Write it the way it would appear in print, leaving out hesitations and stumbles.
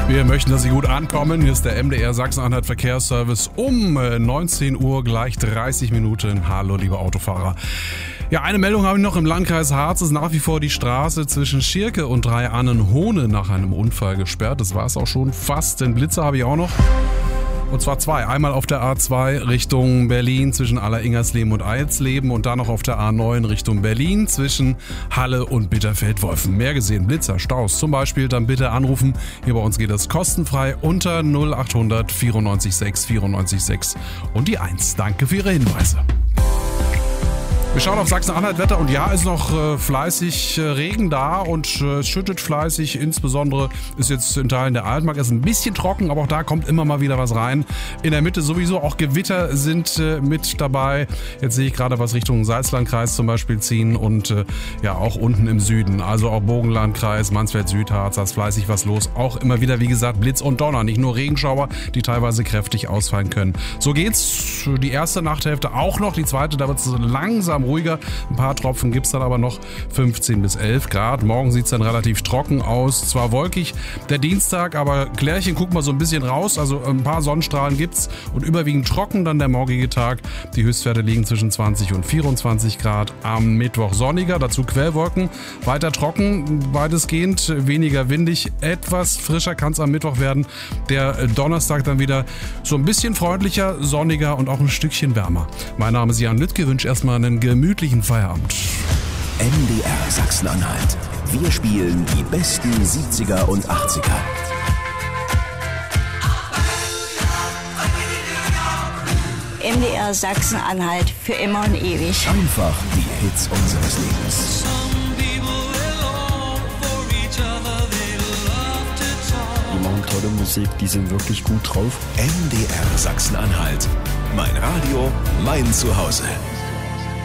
Wir möchten, dass Sie gut ankommen. Hier ist der MDR Sachsen-Anhalt Verkehrsservice um 19 Uhr, gleich 30 Minuten. Hallo, liebe Autofahrer. Ja, eine Meldung habe ich noch im Landkreis Harz. Ist nach wie vor die Straße zwischen Schirke und Dreiannen-Hohne nach einem Unfall gesperrt. Das war es auch schon fast. Den Blitzer habe ich auch noch. Und zwar zwei. Einmal auf der A2 Richtung Berlin zwischen Aller-Ingersleben und Eilsleben und dann noch auf der A9 Richtung Berlin zwischen Halle und Bitterfeld-Wolfen. Mehr gesehen, Blitzer, Staus zum Beispiel, dann bitte anrufen. Hier bei uns geht es kostenfrei unter 0800 94 6 94 6 und die 1. Danke für Ihre Hinweise. Wir schauen auf Sachsen-Anhalt-Wetter und ja, ist noch fleißig Regen da und es schüttet fleißig. Insbesondere ist jetzt in Teilen der Altmark ist ein bisschen trocken, aber auch da kommt immer mal wieder was rein. In der Mitte sowieso auch Gewitter sind mit dabei. Jetzt sehe ich gerade was Richtung Salzlandkreis zum Beispiel ziehen und ja auch unten im Süden. Also auch Burgenlandkreis, Mansfeld-Südharz, da ist fleißig was los. Auch immer wieder, wie gesagt, Blitz und Donner. Nicht nur Regenschauer, die teilweise kräftig ausfallen können. So geht's. Die erste Nachthälfte auch noch, die zweite, da wird es langsam ruhiger. Ein paar Tropfen gibt's dann aber noch, 15 bis 11 Grad. Morgen sieht's dann relativ trocken aus. Zwar wolkig der Dienstag, aber Klärchen, guck mal so ein bisschen raus. Also ein paar Sonnenstrahlen gibt's und überwiegend trocken dann der morgige Tag. Die Höchstwerte liegen zwischen 20 und 24 Grad. Am Mittwoch sonniger, dazu Quellwolken. Weiter trocken, weitestgehend, weniger windig. Etwas frischer kann's am Mittwoch werden. Der Donnerstag dann wieder so ein bisschen freundlicher, sonniger und auch ein Stückchen wärmer. Mein Name ist Jan Lüttke, wünsche erstmal einen gemütlichen Feierabend. MDR Sachsen-Anhalt. Wir spielen die besten 70er und 80er. MDR Sachsen-Anhalt für immer und ewig. Einfach die Hits unseres Lebens. Die machen tolle Musik, die sind wirklich gut drauf. MDR Sachsen-Anhalt. Mein Radio, mein Zuhause.